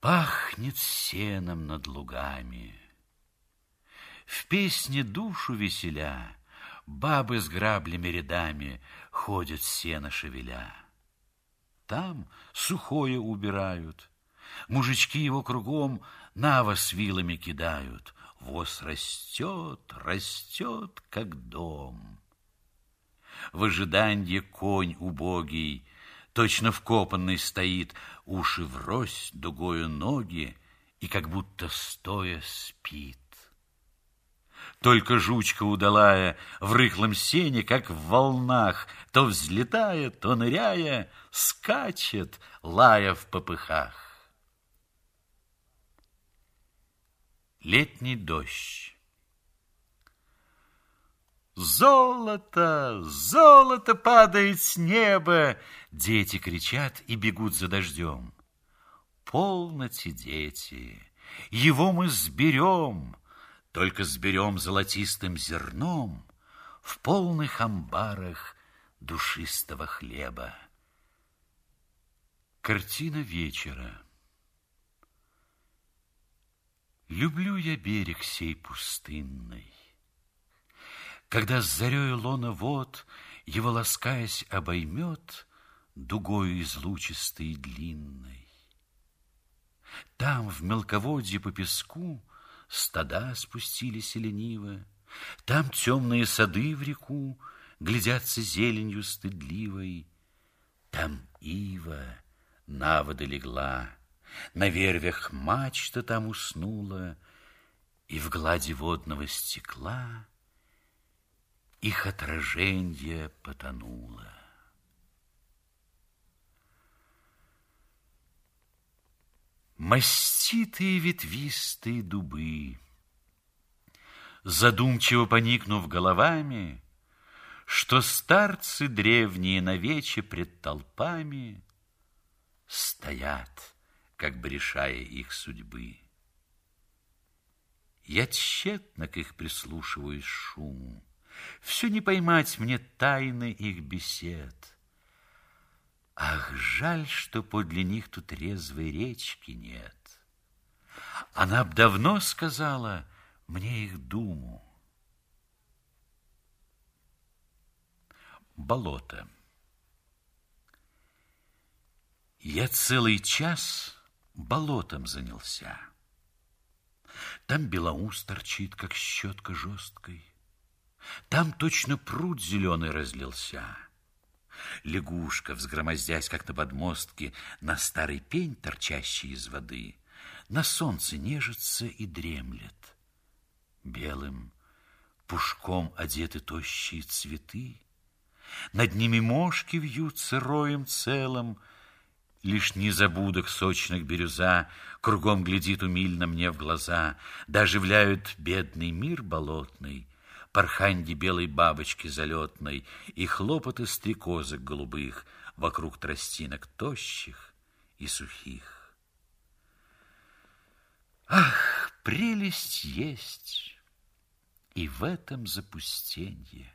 Пахнет сеном над лугами. В песне душу веселя бабы с граблями рядами ходят сено шевеля. Там сухое убирают, мужички его кругом навоз вилами кидают. Воз растет, растет, как дом. В ожиданье конь убогий, точно вкопанный стоит, уши врозь, дугою ноги, и как будто стоя спит. Только жучка удалая в рыхлом сене, как в волнах, то взлетая, то ныряя, скачет, лая в попыхах. Летний дождь. Золото, золото падает с неба! Дети кричат и бегут за дождем. Полноте, дети, его мы сберем, только сберем золотистым зерном в полных амбарах душистого хлеба. Картина вечера. Люблю я берег сей пустынный, когда с зарею лона вод его, ласкаясь, обоймет дугою излучистой и длинной. Там в мелководье по песку стада спустились лениво, там темные сады в реку глядятся зеленью стыдливой, там ива на воды легла, на вервях мачта там уснула, и в глади водного стекла их отраженье потонуло. Маститые ветвистые дубы, задумчиво поникнув головами, что старцы древние навече пред толпами стоят, как бы решая их судьбы. Я тщетно к их прислушиваюсь шуму, все не поймать мне тайны их бесед. Ах, жаль, что подле них тут резвой речки нет. Она б давно сказала мне их думу. Болото. Я целый час болотом занялся. Там белоус торчит, как щетка жесткой. Там точно пруд зеленый разлился. Лягушка, взгромоздясь, как на подмостке, на старый пень, торчащий из воды, на солнце нежится и дремлет. Белым пушком одеты тощие цветы, над ними мошки вьются роем целым. Лишь незабудок сочных бирюза кругом глядит умильно мне в глаза, да оживляют бедный мир болотный, порханье белой бабочки залетной и хлопоты стрекозок голубых вокруг тростинок тощих и сухих. Ах, прелесть есть и в этом запустенье!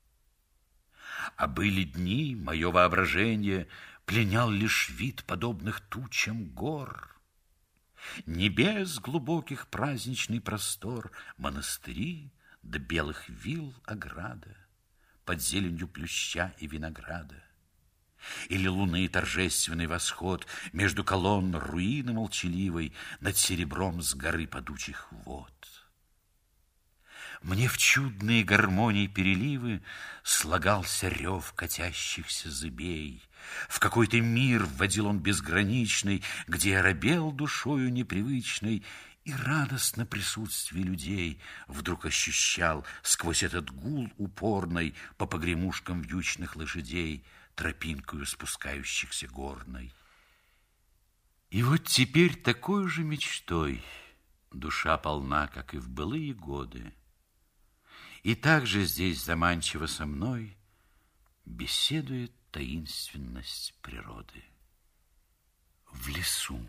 А были дни, мое воображение пленял лишь вид подобных тучам гор. Небес глубоких праздничный простор, монастыри да белых вилл ограда под зеленью плюща и винограда. Или луны торжественный восход между колонн руины молчаливой над серебром с горы падучих вод. Мне в чудные гармонии переливы слагался рев катящихся зыбей. В какой-то мир вводил он безграничный, где я робел душою непривычной и радостно присутствие людей вдруг ощущал сквозь этот гул упорный по погремушкам вьючных лошадей, тропинкою спускающихся горной. И вот теперь такой же мечтой душа полна, как и в былые годы. И также здесь заманчиво со мной беседует таинственность природы. В лесу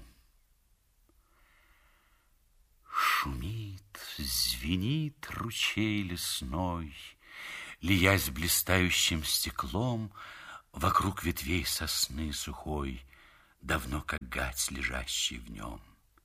шумит, звенит ручей лесной, лиясь блистающим стеклом вокруг ветвей сосны сухой, давно как гать лежащий в нем.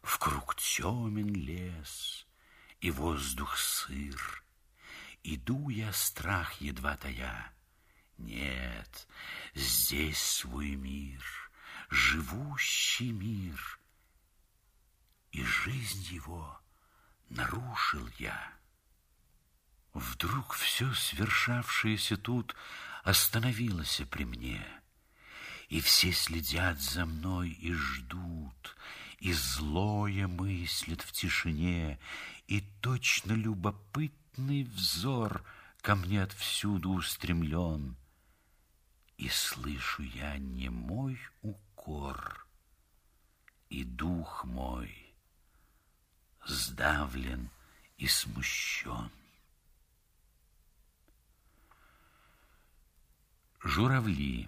Вкруг темен лес, и воздух сыр. Иду я, страх едва тая. Нет, здесь свой мир, живущий мир, и жизнь его нарушил я. Вдруг все свершавшееся тут остановилось при мне, и все следят за мной и ждут, и злое мыслит в тишине, и точно любопытный взор ко мне отвсюду устремлен. И слышу я немой укор, и дух мой сдавлен и смущен. Журавли.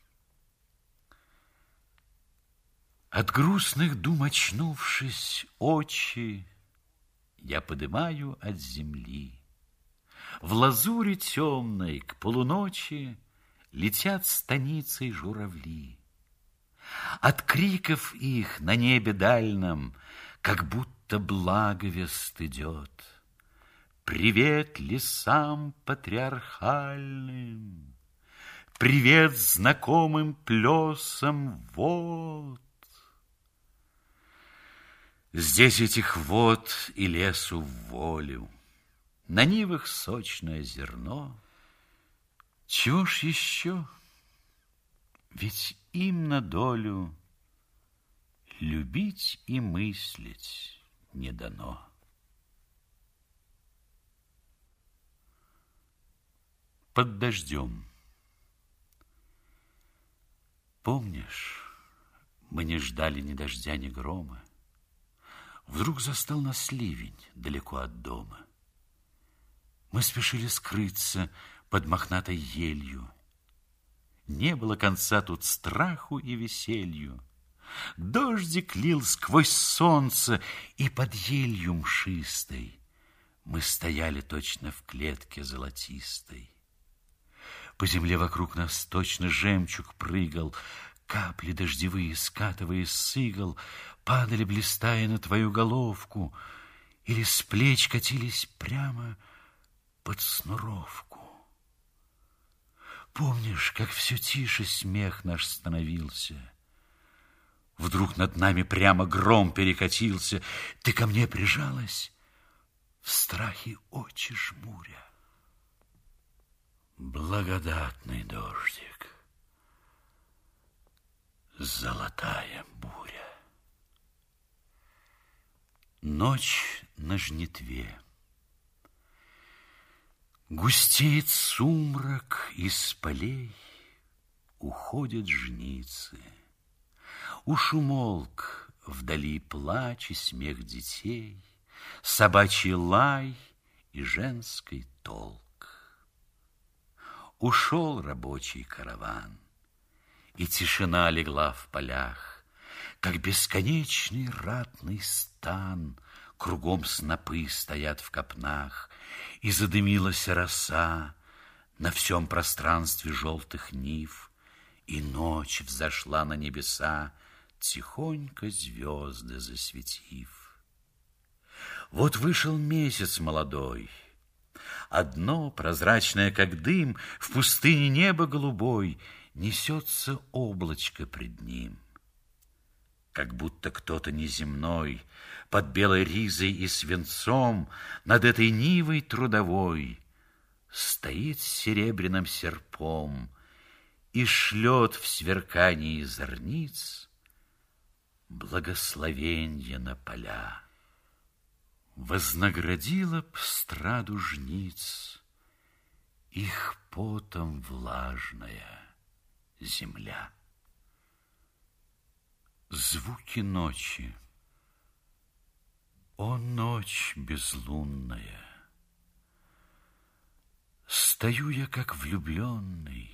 От грустных дум очнувшись, очи я подымаю от земли. В лазури темной к полуночи летят станицей журавли. От криков их на небе дальнем как будто благовест идет. Привет лесам патриархальным, привет знакомым плесам вод. Здесь этих вод и лесу в волю, на нивах сочное зерно. Чего ж еще? Ведь им на долю любить и мыслить не дано. Под дождем. Помнишь, мы не ждали ни дождя, ни грома. Вдруг застал нас ливень далеко от дома. Мы спешили скрыться под мохнатой елью. Не было конца тут страху и веселью. Дождик лил сквозь солнце, и под елью мшистой мы стояли точно в клетке золотистой. По земле вокруг нас точно жемчуг прыгал, капли дождевые, скатываясь с игл, падали, блистая на твою головку, или с плеч катились прямо под снуровку. Помнишь, как все тише смех наш становился? Вдруг над нами прямо гром перекатился. Ты ко мне прижалась, в страхе очи жмуря. Благодатный дождик, золотая буря. Ночь на жнитве. Густеет сумрак из полей, уходят жницы. Уж умолк вдали плач и смех детей, собачий лай и женский толк. Ушел рабочий караван, и тишина легла в полях, как бесконечный ратный стан. Кругом снопы стоят в копнах, и задымилась роса на всем пространстве желтых нив, и ночь взошла на небеса, тихонько звезды засветив. Вот вышел месяц молодой, одно, прозрачное, как дым, в пустыне небо голубой, несется облачко пред ним. Как будто кто-то неземной под белой ризой и свинцом над этой нивой трудовой стоит с серебряным серпом и шлет в сверкании зорниц благословенье на поля. Вознаградила б страду жниц их потом влажная земля. Звуки ночи. О, ночь безлунная! Стою я, как влюбленный,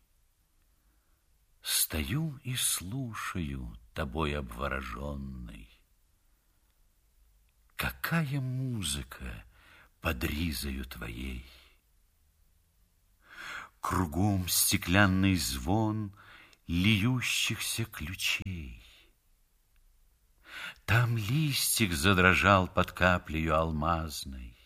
стою и слушаю, тобой обвороженный. Какая музыка под ризою твоей! Кругом стеклянный звон льющихся ключей. Там листик задрожал под каплею алмазной,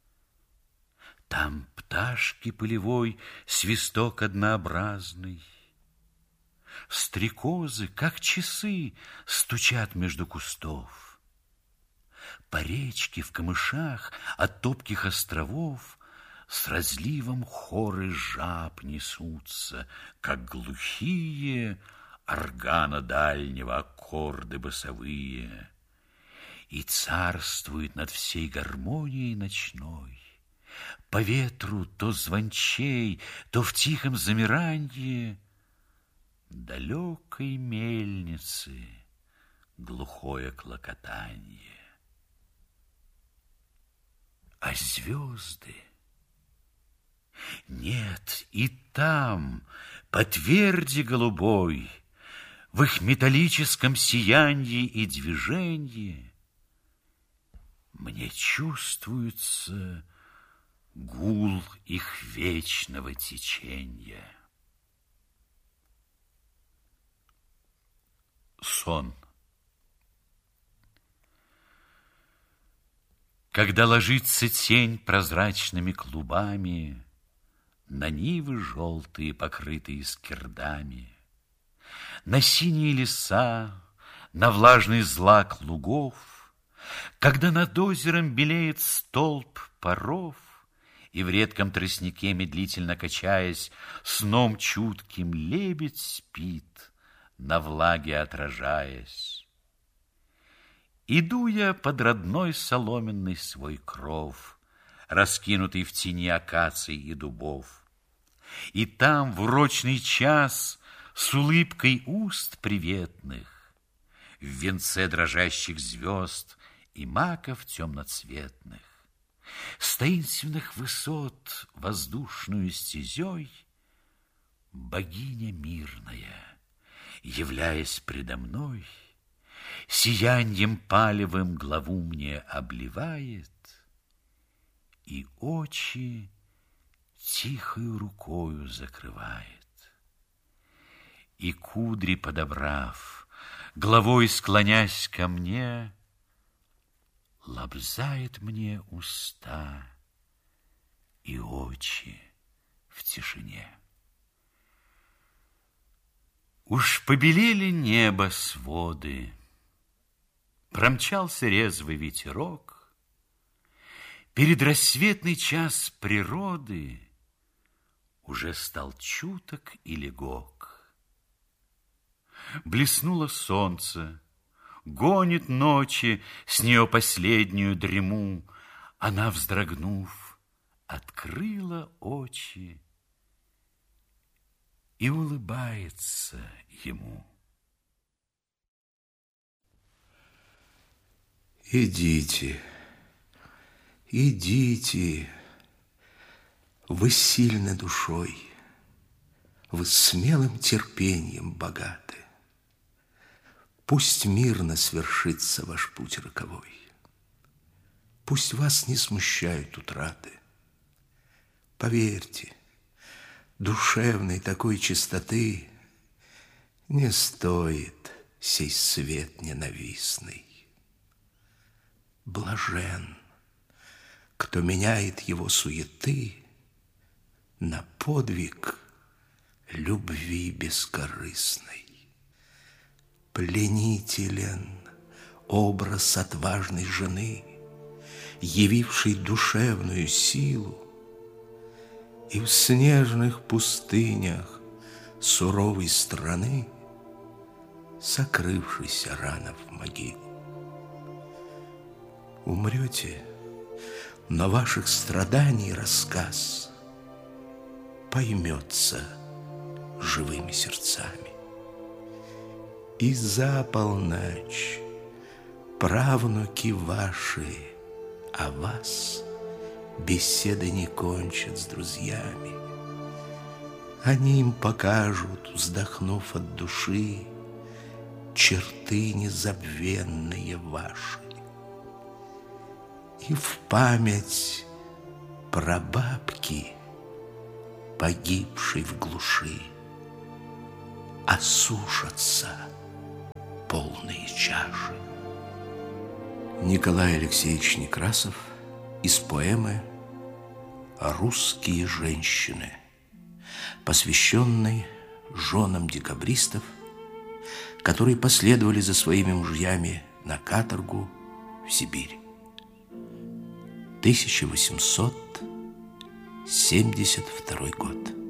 там пташки полевой свисток однообразный, стрекозы, как часы, стучат между кустов. По речке в камышах от топких островов с разливом хоры жаб несутся, как глухие органа дальнего аккорды басовые. И царствует над всей гармонией ночной. По ветру то звончей, то в тихом замиранье далекой мельницы глухое клокотанье. А звезды? Нет, и там, по тверди голубой, в их металлическом сиянии и движении мне чувствуется гул их вечного течения. Сон. Когда ложится тень прозрачными клубами на нивы желтые, покрытые скирдами, на синие леса, на влажный злак лугов, когда над озером белеет столб паров, и в редком тростнике, медлительно качаясь, сном чутким лебедь спит, на влаге отражаясь. Иду я под родной соломенный свой кров, раскинутый в тени акаций и дубов, и там в урочный час с улыбкой уст приветных, в венце дрожащих звезд и маков темноцветных, с таинственных высот воздушную стезей богиня мирная, являясь предо мной, сияньем палевым главу мне обливает и очи тихою рукою закрывает. И кудри подобрав, головой склонясь ко мне, лобзает мне уста и очи в тишине. Уж побелели небо своды, промчался резвый ветерок, передрассветный час природы уже стал чуток и легок. Блеснуло солнце, гонит ночи с нее последнюю дрему. Она, вздрогнув, открыла очи и улыбается ему. Идите, идите, вы сильны душой, вы смелым терпением богаты. Пусть мирно свершится ваш путь роковой, пусть вас не смущают утраты. Поверьте, душевной такой чистоты не стоит сей свет ненавистный. Блажен, кто меняет его суеты на подвиг любви бескорыстной. Пленителен образ отважной жены, явившей душевную силу, и в снежных пустынях суровой страны сокрывшейся рано в могилу. Умрете, но ваших страданий рассказ поймется живыми сердцами. И за полночь правнуки ваши о вас беседы не кончат с друзьями. Они им покажут, вздохнув от души, черты незабвенные ваши. И в память прабабки, погибшей в глуши, осушатся полные чаши. Николай Алексеевич Некрасов из поэмы «Русские женщины», посвященной женам декабристов, которые последовали за своими мужьями на каторгу в Сибирь. 1872 год.